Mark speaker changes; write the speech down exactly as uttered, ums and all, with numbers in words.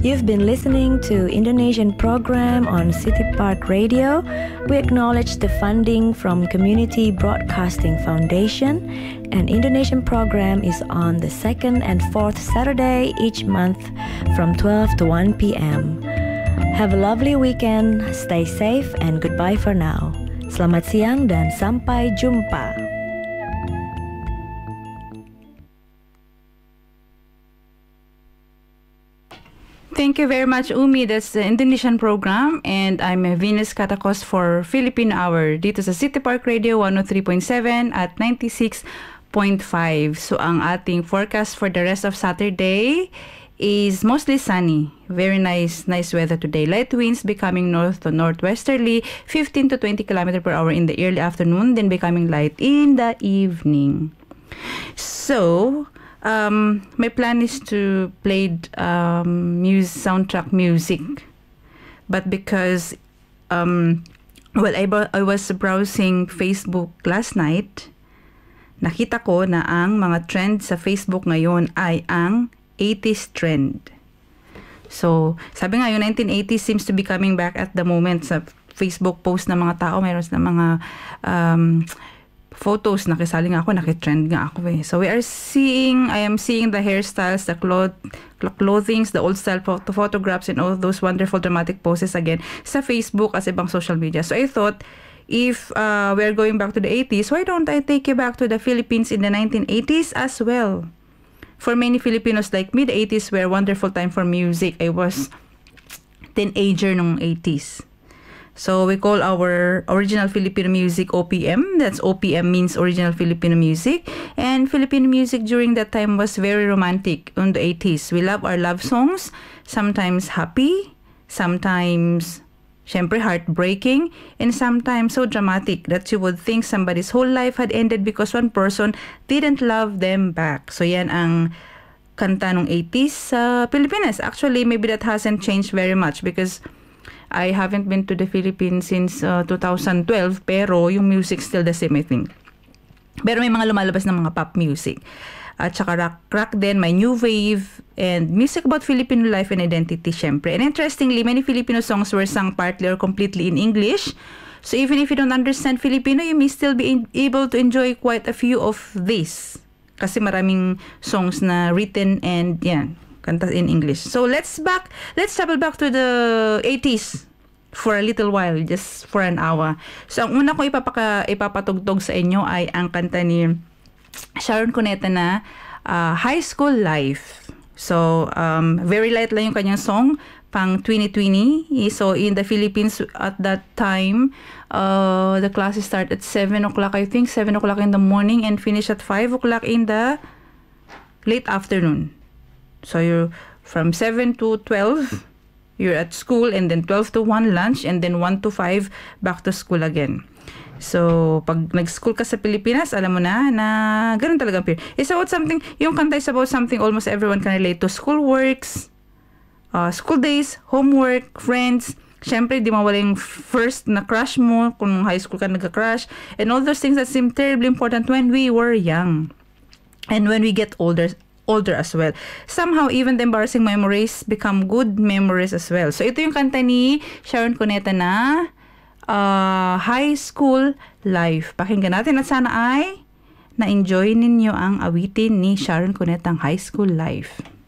Speaker 1: You've been listening to Indonesian program on City Park Radio. We acknowledge the funding from Community Broadcasting Foundation. An Indonesian program is on the second and fourth Saturday each month from twelve to one p m Have a lovely weekend, stay safe, and goodbye for now. Selamat siang dan sampai jumpa.
Speaker 2: Thank you very much, Umi. That's the Indonesian program. And I'm Venus Katakos for Philippine Hour. Dito sa City Park Radio one oh three point seven at ninety-six point five. So, ang ating forecast for the rest of Saturday is mostly sunny. Very nice, nice weather today. Light winds becoming north to northwesterly, fifteen to twenty kilometers per hour in the early afternoon, then becoming light in the evening. So, Um, my plan is to play um, music, soundtrack music, but because um, well, I, I was browsing Facebook last night, nakita ko na ang mga trend sa Facebook ngayon ay ang eighties trend. So, sabi nga yung nineteen eighties seems to be coming back at the moment sa Facebook post ng mga tao. Mayroon na mga um, photos, nakisali nga ako, nakitrend nga ako eh. So we are seeing, I am seeing the hairstyles, the cloth, clothings, the old style photo photographs, and all those wonderful dramatic poses again sa Facebook as ibang social media. So I thought, if uh, we're going back to the eighties, why don't I take you back to the Philippines in the nineteen eighties as well? For many Filipinos like me, the eighties were a wonderful time for music. I was teenager nung eighties. So we call our original Filipino music O P M. That's O P M means original Filipino music. And Filipino music during that time was very romantic in the eighties. We love our love songs, sometimes happy, sometimes syempre heartbreaking, and sometimes so dramatic that you would think somebody's whole life had ended because one person didn't love them back. So yan ang kanta ng eighties sa Pilipinas. Actually, maybe that hasn't changed very much because I haven't been to the Philippines since uh, twenty twelve, pero yung music still the same, I think. Pero may mga lumalabas ng mga pop music. At saka rock, rock din, may new wave, and music about Filipino life and identity, syempre. And interestingly, many Filipino songs were sung partly or completely in English. So even if you don't understand Filipino, you may still be in, able to enjoy quite a few of these. Kasi maraming songs na written and yan, kanta in English. So let's back, let's travel back to the eighties for a little while, just for an hour. So ang una ko ipapaka, ipapatugtog sa inyo ay ang kanta ni Sharon Cuneta na uh, High School Life. So um, very light lang yung kanyang song, pang twenty twenty. So in the Philippines at that time, uh, the classes start at seven o'clock, I think, seven o'clock in the morning and finish at five o'clock in the late afternoon. So you're from seven to twelve, you're at school, and then twelve to one lunch, and then one to five back to school again. So, pag nag-school ka sa Pilipinas, alam mo na, na ganun talaga. It's about something, yung kanta is about something almost everyone can relate to. School works, uh, school days, homework, friends. Siyempre, di mawala yung first na crush mo, kung high school ka nagka-crush, and all those things that seem terribly important when we were young. And when we get older, older as well. Somehow, even the embarrassing memories become good memories as well. So, ito yung kanta ni Sharon Cuneta na uh, High School Life. Pakinggan natin at sana ay na-enjoy ninyo ang awitin ni Sharon Cuneta, ang High School Life.